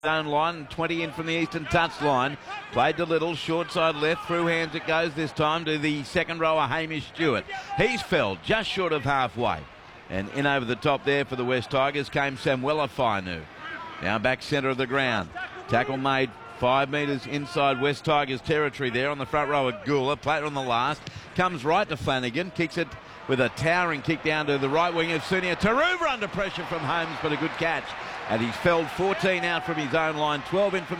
Own line, 20 in from the eastern touchline. Played to Little, short side left, through hands it goes this time to the second rower, Hamish Stewart. He's felled just short of halfway. And in over the top there for the West Tigers came Samuela Fainu. Now back centre of the ground. Tackle made 5 metres inside West Tigers territory there on the front row of Gula. Played on the last. Comes right to Flanagan. Kicks it with a towering kick down to the right wing of Sunia. Taruva under pressure from Holmes, but a good catch. And he's felled 14 out from his own line, 12 in from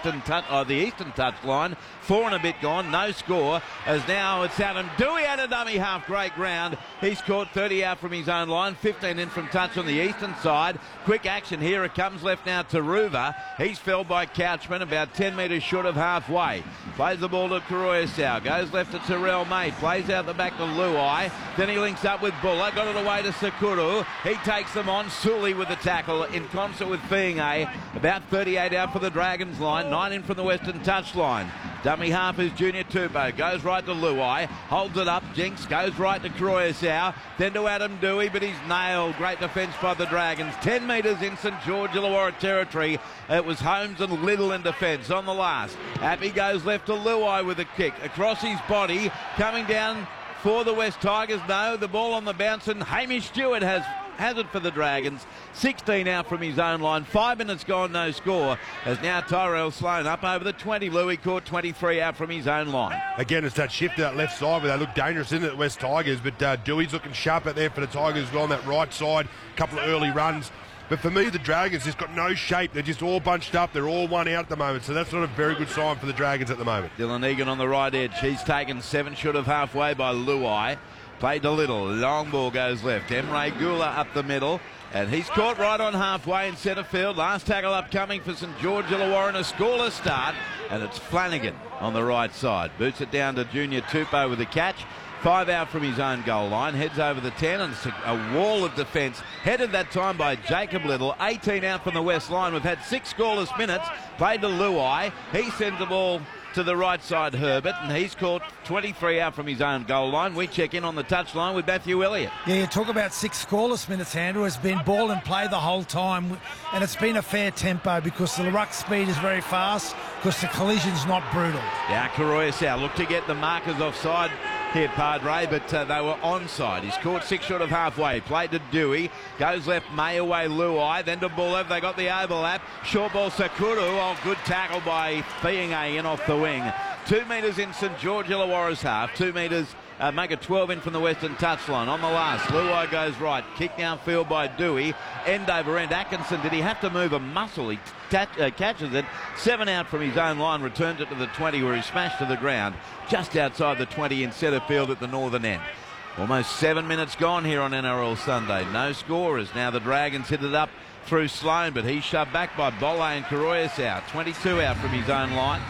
the eastern touch line. 4 and a bit gone, no score. As now it's Adam Dewey at a dummy half, great ground. He's caught 30 out from his own line, 15 in from touch on the eastern side. Quick action here, it comes left now to Ruva. He's felled by Couchman, about 10 metres short of halfway. Plays the ball to Karoyasau, goes left to Terrell May, plays out the back to Luai. Then he links up with Buller, got it away to Sakuru. He takes them on, Sully with the tackle in concert with Fiinga. About 38 out for the Dragons line, 9 in from the western touch line. Dummy half is Junior Tupou, goes right to Luai, holds it up, Jinx goes right to Karoyasau, then to Adam Dewey, but he's nailed. Great defence by the Dragons. 10 metres in St George Illawarra territory. It was Holmes and Little in defence on the last. Appy goes left to Luai with a kick across his body, coming down for the West Tigers. No, the ball on the bounce, and Hamish Stewart has it for the Dragons. 16 out from his own line. 5 minutes gone, no score. As now Tyrell Sloan up over the 20. Louis caught 23 out from his own line. Again, it's that shift to that left side where they look dangerous in it, the West Tigers. But Dewey's looking sharp out there for the Tigers as well on that right side. A couple of early runs. But for me, the Dragons just got no shape. They're just all bunched up. They're all one out at the moment. So that's not a very good sign for the Dragons at the moment. Dylan Egan on the right edge. He's taken 7 short of halfway by Luai. Played to Little. Long ball goes left. Emre Gula up the middle. And he's caught right on halfway in centre field. Last tackle upcoming for St George Illawarra. A scoreless start. And it's Flanagan on the right side. Boots it down to Junior Tupou with a catch. 5 out from his own goal line. Heads over the 10 and a wall of defence. Headed that time by Jacob Little. 18 out from the west line. We've had 6 scoreless minutes. Played to Luai. He sends the ball to the right side, Herbert, and he's caught 23 out from his own goal line. We check in on the touchline with Matthew Elliott. Yeah, you talk about 6 scoreless minutes, Andrew. It's been ball and play the whole time, and it's been a fair tempo because the ruck speed is very fast because the collision's not brutal. Yeah, Karoyasau looked to get the markers offside here, Padre, but they were onside. He's caught 6 short of halfway. Played to Dewey. Goes left, May away, Luai. Then to Buller. They got the overlap. Short ball, Sakuru. Oh, good tackle by Fiinga in off the wing. 2 metres in St George Illawarra's half. 2 metres, make it 12 in from the western touchline. On the last, Luai goes right. Kick downfield by Dewey. End over end. Atkinson, did he have to move a muscle? He catches it. 7 out from his own line. Returns it to the 20 where he smashed to the ground. Just outside the 20 in centre field at the northern end. Almost 7 minutes gone here on NRL Sunday. No scorers. Now the Dragons hit it up through Sloan, but he's shoved back by Bolle and Karoyasau. 22 out from his own line.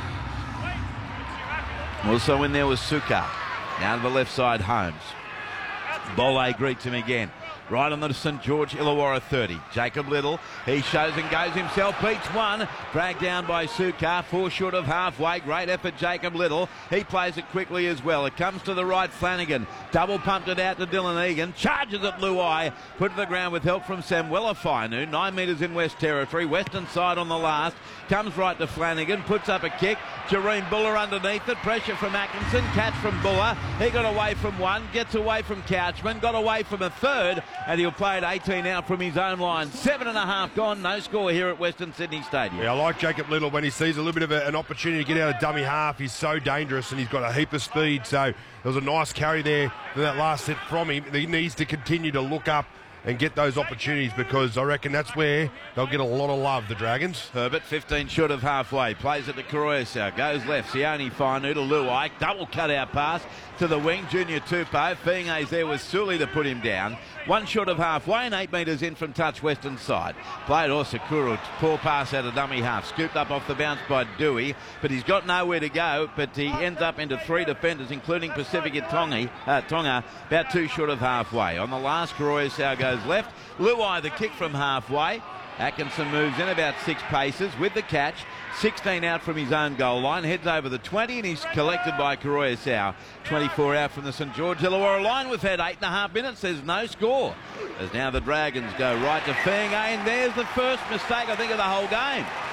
Also in there was Sukkar. Now to the left side, Holmes. Bolle greets him again. Right on the St George Illawarra 30. Jacob Little, he shows and goes himself, beats one. Dragged down by Sukkar, 4 short of halfway. Great effort, Jacob Little. He plays it quickly as well. It comes to the right, Flanagan. Double pumped it out to Dylan Egan. Charges at Luai. Put to the ground with help from Samuela Fainu. 9 metres in West Territory. Western side on the last. Comes right to Flanagan. Puts up a kick. Jareen Buller underneath it. Pressure from Atkinson. Catch from Buller. He got away from one. Gets away from Couchman. Got away from a third. And he'll play it 18 out from his own line. 7.5 gone. No score here at Western Sydney Stadium. Yeah, I like Jacob Little when he sees a little bit of an opportunity to get out of dummy half. He's so dangerous and he's got a heap of speed. So there was a nice carry there in that last set from him. He needs to continue to look up and get those opportunities because I reckon that's where they'll get a lot of love, the Dragons. Herbert, 15 short of halfway. Plays it to Karoyasau. Goes left. Sione Fainu to Luai. Double cut-out pass to the wing. Junior Tupou. Fiinga's there with Sully to put him down. 1 short of halfway and 8 metres in from touch western side. Played Osakuru. Poor pass out of dummy half. Scooped up off the bounce by Dewey, but he's got nowhere to go. But he ends up into 3 defenders, including Pacifica Tonga, about 2 short of halfway. On the last, Karoyasau goes left. Luai the kick from halfway. Atkinson moves in about 6 paces with the catch. 16 out from his own goal line. Heads over the 20 and he's collected by Karoyasau. 24 out from the St George Illawarra line. We've had 8.5 minutes. There's no score. As now the Dragons go right to Fiinga, and there's the first mistake, I think, of the whole game.